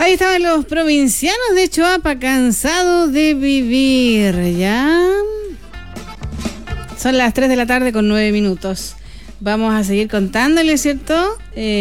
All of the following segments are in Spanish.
Ahí estaban los provincianos de Choapa, cansados de vivir, ¿ya? Son las 3 de la tarde con 9 minutos. Vamos a seguir contándoles, ¿cierto?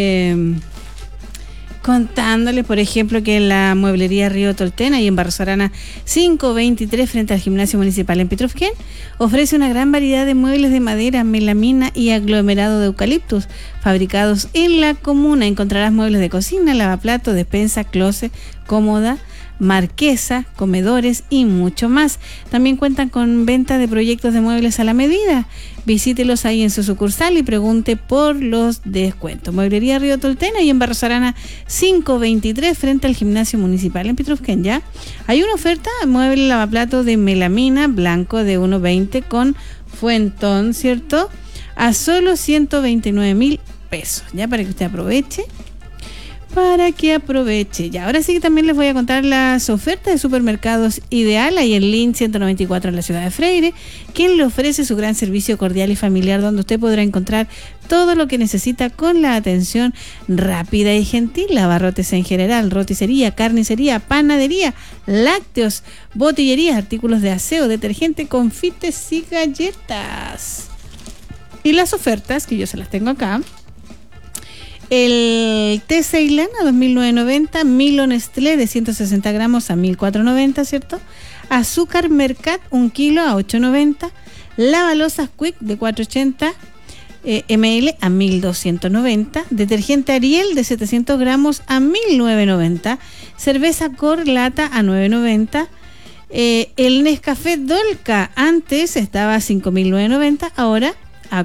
Contándoles, por ejemplo, que en la mueblería Río Toltena y en Barros Arana 523 frente al Gimnasio Municipal en Petrofquén ofrece una gran variedad de muebles de madera, melamina y aglomerado de eucaliptus fabricados en la comuna. Encontrarás muebles de cocina, lavaplatos, despensa, closet, cómoda, marquesa, comedores y mucho más. También cuentan con venta de proyectos de muebles a la medida. Visítelos ahí en su sucursal y pregunte por los descuentos. Mueblería Río Toltena y en Barros Arana 523 frente al Gimnasio Municipal en Petrofquén, ¿ya? Hay una oferta, mueble lavaplatos de melamina blanco de 1.20 con fuentón, ¿cierto? A solo 129.000 pesos, ¿ya? Para que usted aproveche. Ya, ahora sí que también les voy a contar las ofertas de Supermercados Ideal, ahí en Lin 194 en la ciudad de Freire, quien le ofrece su gran servicio cordial y familiar, donde usted podrá encontrar todo lo que necesita con la atención rápida y gentil. Abarrotes en general, roticería, carnicería, panadería, lácteos, botillería, artículos de aseo, detergente, confites y galletas. Y las ofertas, que yo se las tengo acá. El té Ceilán a 2.990, Milo Nestlé de 160 gramos a 1.490, ¿cierto? Azúcar Mercat 1 kilo a 8.90, Lavalosas Quick de 480 ml a 1.290, detergente Ariel de 700 gramos a 1.990, cerveza Cor Lata a 9.90, el Nescafé Dolca antes estaba a 5.990, ahora a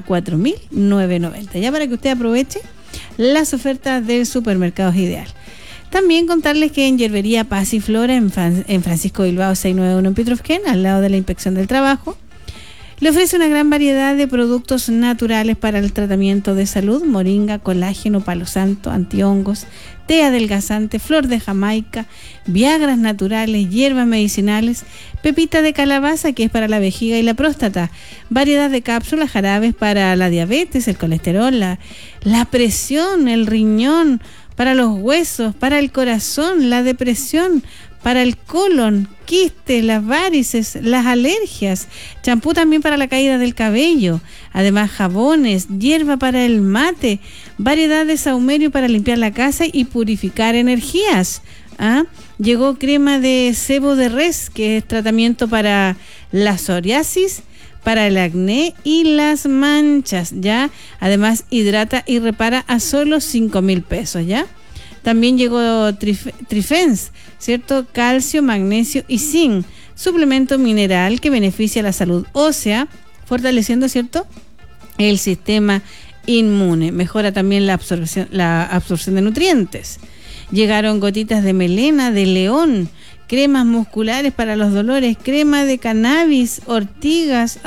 4.990, ya para que usted aproveche las ofertas del Supermercados Ideal. También contarles que en Yerbería Paz y Flora en Francisco Bilbao 691 en Petrofquén, al lado de la Inspección del Trabajo, le ofrece una gran variedad de productos naturales para el tratamiento de salud: moringa, colágeno, palo santo, antihongos, té adelgazante, flor de Jamaica, viagras naturales, hierbas medicinales, pepita de calabaza, que es para la vejiga y la próstata, variedad de cápsulas, jarabes para la diabetes, el colesterol, la presión, el riñón, para los huesos, para el corazón, la depresión, para el colon, quistes, las varices, las alergias, champú también para la caída del cabello, además jabones, hierba para el mate, variedad de saumerio para limpiar la casa y purificar energías. Llegó crema de sebo de res, que es tratamiento para la psoriasis, para el acné y las manchas, ¿ya? Además hidrata y repara a solo 5.000 pesos, ¿ya? También llegó Trifens, ¿cierto? Calcio, magnesio y zinc, suplemento mineral que beneficia la salud ósea, fortaleciendo, ¿cierto?, el sistema inmune. Mejora también la absorción de nutrientes. Llegaron gotitas de melena de león, cremas musculares para los dolores, crema de cannabis, ortigas,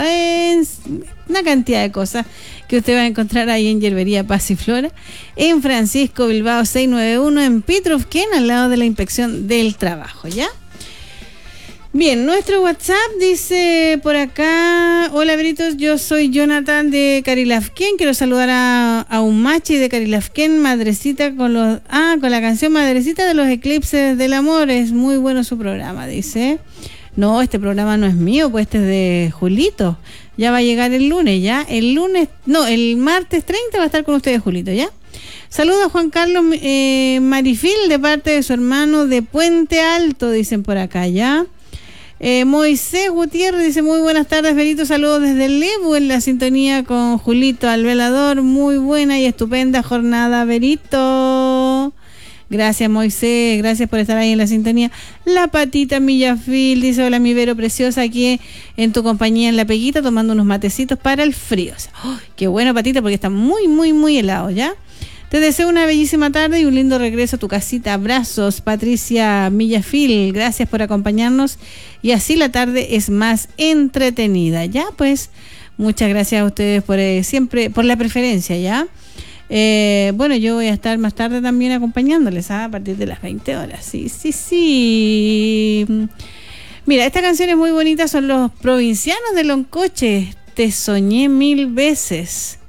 una cantidad de cosas que usted va a encontrar ahí en Yerbería Paz y Flora, en Francisco Bilbao 691, en Petrofquén, al lado de la Inspección del Trabajo, ¿ya? Bien, nuestro WhatsApp dice por acá: hola Britos, yo soy Jonathan de Carilafquén, quiero saludar a un machi de Carilafquén, Madrecita, con la canción Madrecita de los Eclipses del Amor, es muy bueno su programa, dice. No, este programa no es mío, pues este es de Julito, ya va a llegar el lunes, ¿ya? El martes 30 va a estar con ustedes Julito, ¿ya? Saludos a Juan Carlos Marifil de parte de su hermano de Puente Alto, dicen por acá, ¿ya? Moisés Gutiérrez dice: muy buenas tardes, Benito, saludos desde Lebu en la sintonía con Julito al velador, muy buena y estupenda jornada, Benito. Gracias, Moisés, gracias por estar ahí en la sintonía. La Patita Millafil dice: hola mi Vero preciosa, aquí en tu compañía en La Peguita tomando unos matecitos para el frío. Qué bueno, Patita, porque está muy, muy, muy helado, ¿ya? Te deseo una bellísima tarde y un lindo regreso a tu casita. Abrazos, Patricia Millafil. Gracias por acompañarnos y así la tarde es más entretenida. Ya, pues, muchas gracias a ustedes por siempre, por la preferencia, ¿ya? Bueno, yo voy a estar más tarde también acompañándoles a partir de las 20 horas. Sí. Mira, esta canción es muy bonita, son los provincianos de Loncoche. Te soñé 1000 veces.